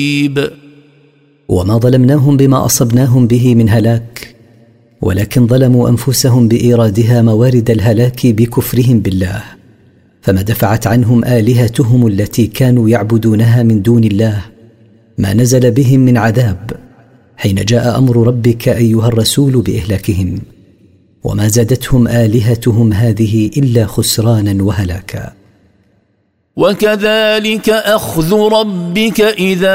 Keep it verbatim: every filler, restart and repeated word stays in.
وما ظلمناهم بما أصبناهم به من هلاك، ولكن ظلموا أنفسهم بإيرادها موارد الهلاك بكفرهم بالله، فما دفعت عنهم آلهتهم التي كانوا يعبدونها من دون الله ما نزل بهم من عذاب حين جاء أمر ربك أيها الرسول بإهلاكهم، وما زادتهم آلهتهم هذه إلا خسرانا وهلاكا. وكذلك أخذ ربك إذا